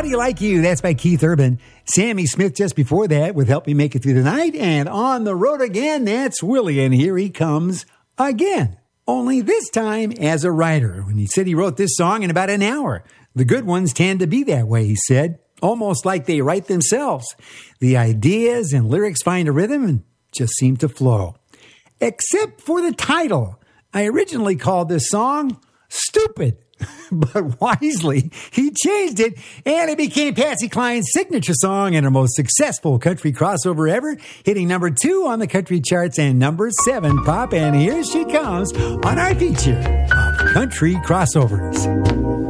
Body Like You. That's by Keith Urban. Sammy Smith just before that with Help Me Make It Through the Night. And On the Road Again, that's Willie. And here he comes again. Only this time as a writer. When he said he wrote this song in about an hour. The good ones tend to be that way, he said. Almost like they write themselves. The ideas and lyrics find a rhythm and just seem to flow. Except for the title. I originally called this song Stupid. But wisely, he changed it, and it became Patsy Cline's signature song and her most successful country crossover ever, hitting number 2 on the country charts and number 7 pop. And here she comes on our feature of country crossovers.